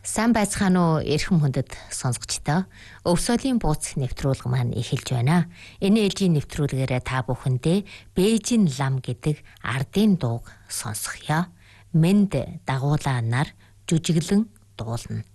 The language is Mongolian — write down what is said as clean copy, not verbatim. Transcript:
Сайн байцгаана уу эрхэм хүндэт сонсогчдоо. Өвсөлийн бууц нэвтрүүлэг маань эхэлж байна. Энэ ээлжийн нэвтрүүлгээрээ та бүхэндээ Бээжин лам гэдэг ардын дууг сонсгоё. Мэнд дагуулаа нар жүжиглэн дуулна.